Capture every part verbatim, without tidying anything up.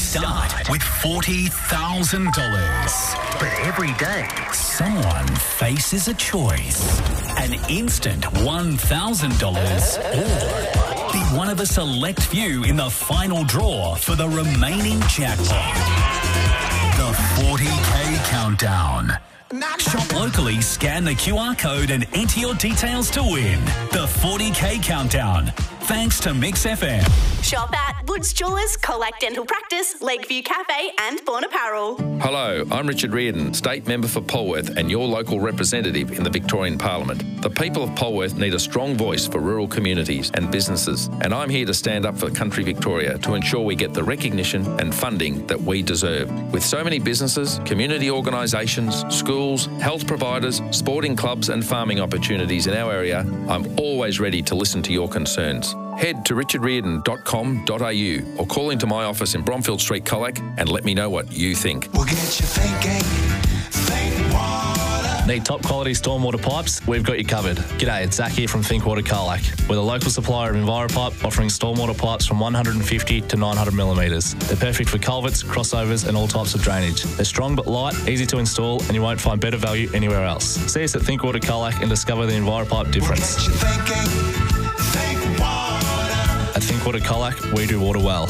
start with forty thousand dollars. But every day, someone faces a choice. An instant one thousand dollars or be one of a select few in the final draw for the remaining jackpot. The forty K Countdown. Shop locally, scan the Q R code and enter your details to win. The forty K Countdown. Thanks to Mix F M. Shop at Woods Jewellers, Colac Dental Practice, Lakeview Cafe and Born Apparel. Hello, I'm Richard Reardon, State Member for Polworth and your local representative in the Victorian Parliament. The people of Polworth need a strong voice for rural communities and businesses, and I'm here to stand up for country Victoria to ensure we get the recognition and funding that we deserve. With so many businesses, community organisations, schools, health providers, sporting clubs and farming opportunities in our area, I'm always ready to listen to your concerns. Head to richard reardon dot com dot a u or call into my office in Bromfield Street, Colac, and let me know what you think. We'll get you thinking. Think water. Need top quality stormwater pipes? We've got you covered. G'day, it's Zach here from Think Water Colac. We're the local supplier of EnviroPipe, offering stormwater pipes from one hundred fifty to nine hundred millimetres. They're perfect for culverts, crossovers and all types of drainage. They're strong but light, easy to install, and you won't find better value anywhere else. See us at Think Water Colac and discover the EnviroPipe difference. We'll get you thinking. Think water. At Think Water Colac, we do water well.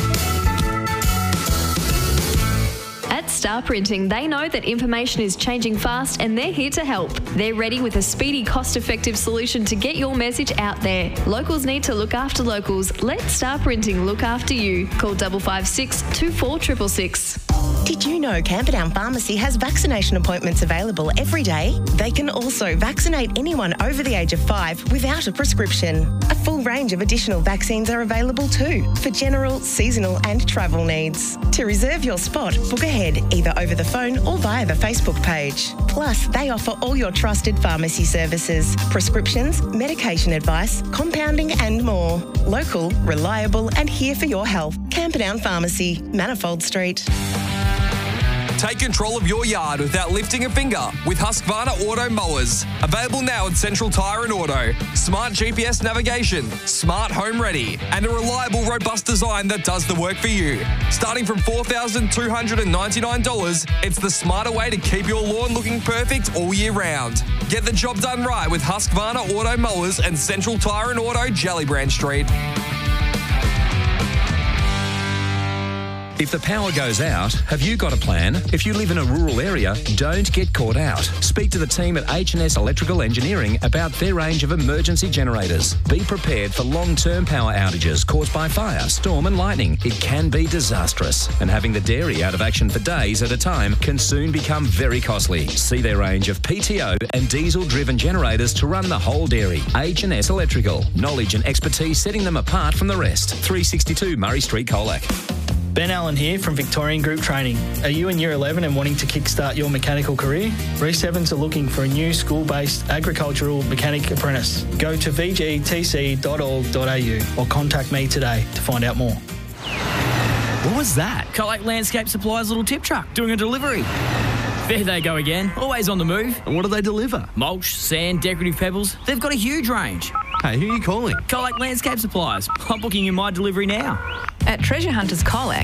At Star Printing, they know that information is changing fast and they're here to help. They're ready with a speedy, cost-effective solution to get your message out there. Locals need to look after locals. Let Star Printing look after you. Call double five six two four six six six. Did you know Camperdown Pharmacy has vaccination appointments available every day? They can also vaccinate anyone over the age of five without a prescription. A full range of additional vaccines are available too for general, seasonal and travel needs. To reserve your spot, book ahead either over the phone or via the Facebook page. Plus, they offer all your trusted pharmacy services, prescriptions, medication advice, compounding and more. Local, reliable and here for your health. Camperdown Pharmacy, Manifold Street. Take control of your yard without lifting a finger with Husqvarna Auto Mowers. Available now at Central Tyre and Auto. Smart G P S navigation, smart home ready, and a reliable, robust design that does the work for you. Starting from four thousand two hundred ninety-nine dollars, it's the smarter way to keep your lawn looking perfect all year round. Get the job done right with Husqvarna Auto Mowers and Central Tyre and Auto, Jellybrand Street. If the power goes out, have you got a plan? If you live in a rural area, don't get caught out. Speak to the team at H and S Electrical Engineering about their range of emergency generators. Be prepared for long-term power outages caused by fire, storm and lightning. It can be disastrous, and having the dairy out of action for days at a time can soon become very costly. See their range of P T O and diesel-driven generators to run the whole dairy. H and S Electrical. Knowledge and expertise setting them apart from the rest. three sixty-two Murray Street, Colac. Ben Allen here from Victorian Group Training. Are you in Year eleven and wanting to kickstart your mechanical career? Reece Evans are looking for a new school-based agricultural mechanic apprentice. Go to v g t c dot org dot a u or contact me today to find out more. What was that? Colac Landscape Supplies little tip truck doing a delivery. There they go again, always on the move. And what do they deliver? Mulch, sand, decorative pebbles. They've got a huge range. Hey, who are you calling? Colac Landscape Supplies. I'm booking in my delivery now. At Treasure Hunters Colac,